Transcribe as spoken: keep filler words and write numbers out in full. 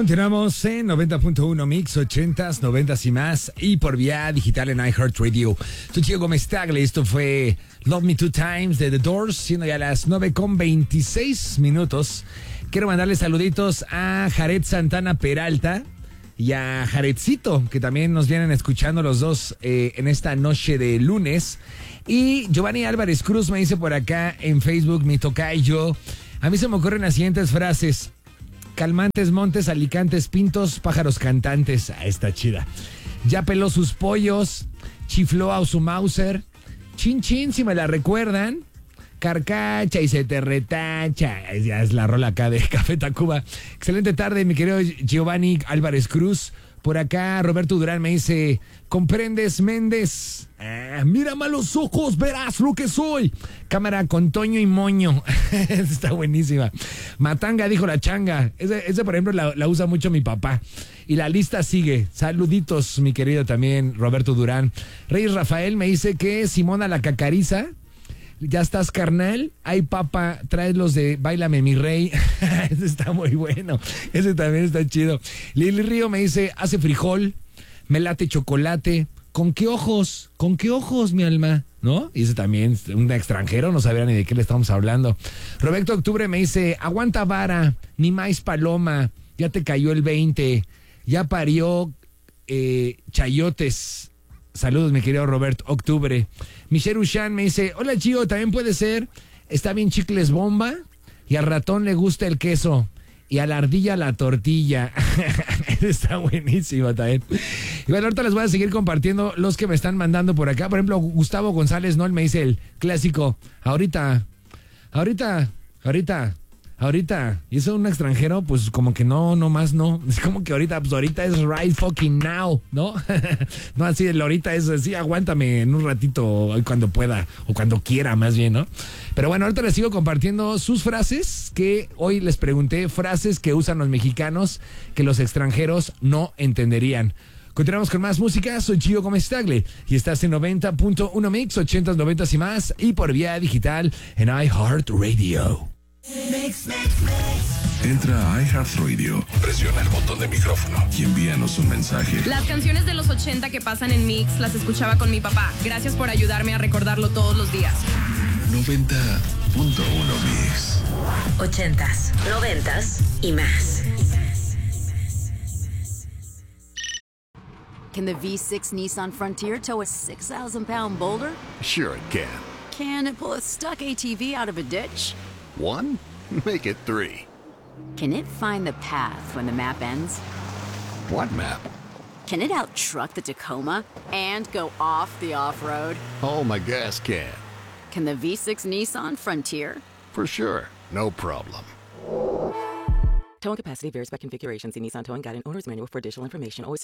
Continuamos en noventa punto uno Mix, ochentas, noventas y más, y por vía digital en iHeartRadio. Soy Chico Gómez Tagle, esto fue Love Me Two Times de The Doors, siendo ya las nueve con veintiséis minutos. Quiero mandarle saluditos a Jared Santana Peralta y a Jaredcito, que también nos vienen escuchando los dos eh, en esta noche de lunes. Y Giovanni Álvarez Cruz me dice por acá en Facebook, mi tocayo, a mí se me ocurren las siguientes frases: calmantes, montes, alicantes, pintos, pájaros cantantes. Ah, está chida. Ya peló sus pollos, chifló a su Mauser, chin chin, si me la recuerdan, carcacha y se te retacha. Ya es la rola acá de Café Tacuba. Excelente tarde, mi querido Giovanni Álvarez Cruz. Por acá Roberto Durán me dice: ¿comprendes, Méndez? Ah, mírame a los ojos, verás lo que soy. Cámara con Toño y Moño. Está buenísima. Matanga, dijo la changa. Ese, ese por ejemplo, la, la usa mucho mi papá. Y la lista sigue. Saluditos, mi querido también Roberto Durán. Reyes Rafael me dice que Simona la Cacariza. ¿Ya estás, carnal? Ay, papá, traes los de Báilame, mi rey. Ese está muy bueno. Ese también está chido. Lili Río me dice: hace frijol, me late chocolate. ¿Con qué ojos? ¿Con qué ojos, mi alma? ¿No? Y ese también, un extranjero, no sabía ni de qué le estamos hablando. Roberto Octubre me dice: aguanta vara, ni más paloma, ya te cayó el veinte, ya parió eh, chayotes. Saludos, mi querido Robert Octubre. Michelle Ushan me dice: hola, Gio, también puede ser. Está bien chicles bomba. Y al ratón le gusta el queso. Y a la ardilla la tortilla. Está buenísimo también. Y bueno, ahorita les voy a seguir compartiendo los que me están mandando por acá. Por ejemplo, Gustavo González Nol me dice el clásico: ahorita, ahorita, ahorita. Ahorita, y eso un extranjero, pues como que no, no más no. Es como que ahorita, pues ahorita es right fucking now, ¿no? No así, el ahorita es así, aguántame en un ratito, cuando pueda, o cuando quiera más bien, ¿no? Pero bueno, ahorita les sigo compartiendo sus frases, que hoy les pregunté, frases que usan los mexicanos que los extranjeros no entenderían. Continuamos con más música. Soy Gio Gómez Tagle y estás en noventa punto uno Mix, ochentas, noventas y más, y por vía digital en iHeartRadio. Mix, mix, mix. Entra a iHeartRadio, presiona el botón de micrófono y envíanos un mensaje. Las canciones de los ochenta que pasan en Mix las escuchaba con mi papá. Gracias por ayudarme a recordarlo todos los días. noventa punto uno Mix. Ochentas, noventas y más. Can the V six Nissan Frontier tow a six thousand pound boulder? Sure it can. Can it pull a stuck A T V out of a ditch? One? Make it three. Can it find the path when the map ends? What map? Can it out-truck the Tacoma and go off the off-road? Oh, my gas can. Can the V six Nissan Frontier? For sure. No problem. Towing capacity varies by configuration. See Nissan Towing Guide and Owner's Manual for additional information. Always